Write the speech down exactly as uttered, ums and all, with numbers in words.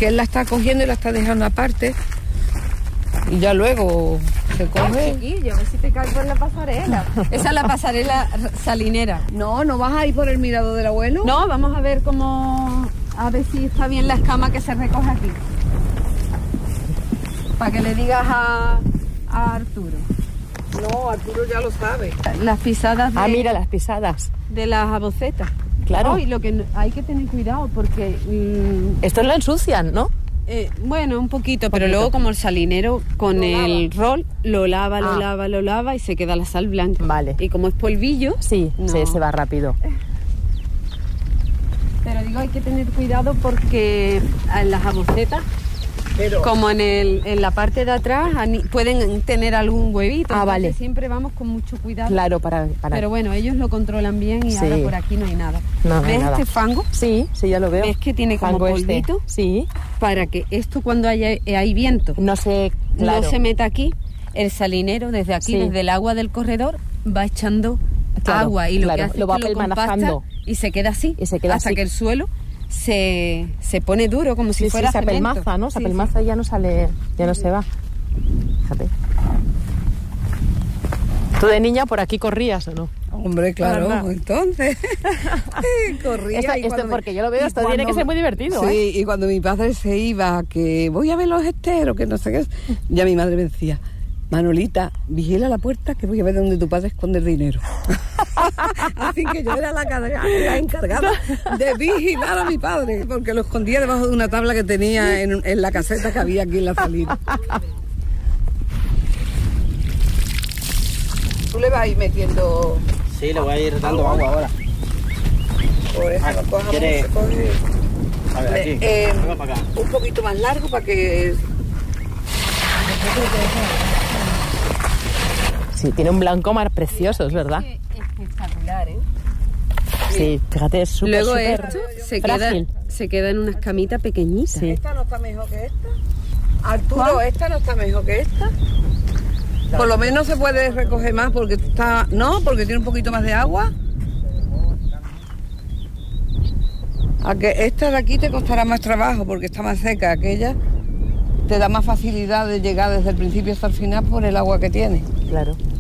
porque él la está cogiendo y la está dejando aparte. Y ya luego se coge. Ay, chiquillo, a ver si te caigo en la pasarela. Esa es la pasarela salinera. No, ¿no vas a ir por el mirador del abuelo? No, vamos a ver cómo... A ver si está bien la escama que se recoge aquí. Para que le digas a, a Arturo. No, Arturo ya lo sabe. Las pisadas de... Ah, mira, las pisadas. De las abocetas. Claro. Oh, y lo que no- hay que tener cuidado porque... mmm, Esto lo ensucian, ¿no? Eh, bueno, un poquito, pero Poquito. luego como el salinero con Lo el rol lo lava, lo Ah. lava, lo lava y se queda la sal blanca. Vale. Y como es polvillo... Sí, no. se, se va rápido. Pero digo, hay que tener cuidado porque en las abocetas, Pero como en, el, en la parte de atrás, ani- pueden tener algún huevito. Ah, entonces vale. siempre vamos con mucho cuidado. Claro, para... para... Pero bueno, ellos lo controlan bien y Sí. ahora por aquí no hay nada. No, no hay ¿Ves nada. este fango? Sí, sí, ya lo veo. ¿Ves que tiene como Fango este. polvito? Sí. Para que esto cuando haya, hay viento No sé, claro. no se meta aquí, el salinero desde aquí, Sí. desde el agua del corredor, va echando Claro, agua y lo claro, que hace lo va es que lo compacta apelmazando. y se queda así, Y se queda hasta así. que el suelo se, se pone duro, como si Sí, fuera sí, se cemento. apelmaza, ¿no? Se Sí, apelmaza y ya no sale, ya no se va. Fíjate. ¿Tú de niña por aquí corrías o no? hombre, claro, ¿Verdad? entonces corría. Esto, y esto cuando me- porque yo lo veo, y esto tiene cuando- que ser muy divertido, Sí, ¿eh? y cuando mi padre se iba, que voy a ver los esteros, que no sé qué es, ya mi madre me decía, Manolita, vigila la puerta que voy a ver dónde tu padre esconde el dinero. Así que yo era la, carga- la encargada de vigilar a mi padre, porque lo escondía debajo de una tabla que tenía en, en la caseta que había aquí en la salida. Tú le vas a ir metiendo Sí, le voy a ir dando agua ahora. por eso, Ah, lo cojamos, ¿quiere- se coge, A ver, aquí. Le- eh, Venga para acá. un poquito más largo para que... Sí, tiene un blanco mar precioso, es verdad. Espectacular, ¿eh? Sí, fíjate, es súper, Luego súper esto se queda, frágil. se queda en una escamita pequeñita. Sí. ¿Esta no está mejor que esta? Arturo, ¿esta no está mejor que esta? Por lo menos se puede recoger más porque está... No, porque tiene un poquito más de agua. A que esta de aquí te costará más trabajo porque está más seca. Aquella te da más facilidad de llegar desde el principio hasta el final por el agua que tiene. Claro.